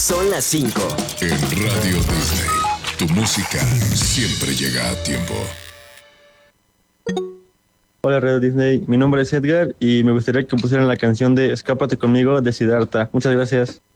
Son las 5. En Radio Disney, tu música siempre llega a tiempo. Hola Radio Disney, mi nombre es Edgar y me gustaría que pusieran la canción de Escápate conmigo de Siddhartha. Muchas gracias.